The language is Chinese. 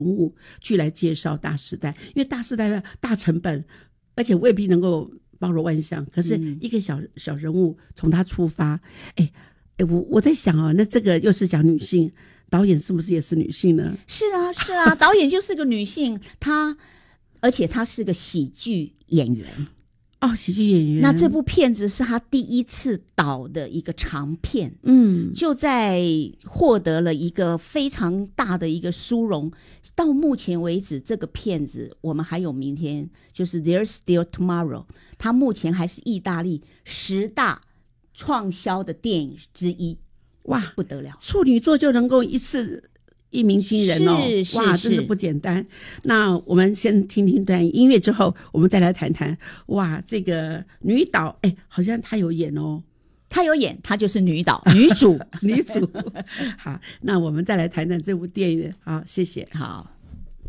物去来介绍大时代，因为大时代大成本，而且未必能够包罗万象，可是一个小人物从他出发，我在想哦，那这个又是讲女性，导演是不是也是女性呢？ 是啊，导演就是个女性，而且她是个喜剧演员。 哦，喜剧演员。 那这部片子是他第一次导的一个长片，就在获得了一个非常大的一个殊荣。到目前为止，这个片子我们还有明天，就是 There's Still Tomorrow， 它目前还是意大利10大创销的电影之一。哇，不得了！ 处女座就能够一鸣惊人哦，哇，真是不简单。那我们先听听段音乐之后，我们再来谈谈。哇，这个女导，好像她有演哦， 她有演，她就是女导、女主。 好，那我们再来谈谈这部电影。好，谢谢。 好。